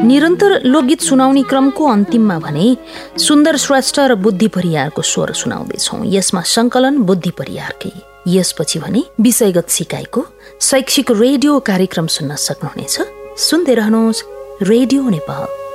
निरन्तर लोकगीत सुनाउने क्रमको अन्तिममा भने सुन्दर श्रेष्ठ र बुद्धि परियारको स्वर सुनाउँदैछौँ। यसमा सङ्कलन बुद्धि परियारकै। यसपछि भने विषयगत सिकाइको शैक्षिक रेडियो कार्यक्रम सुन्न सक्नुहुनेछ। सुन्दै रहनुहोस् रेडियो नेपाल।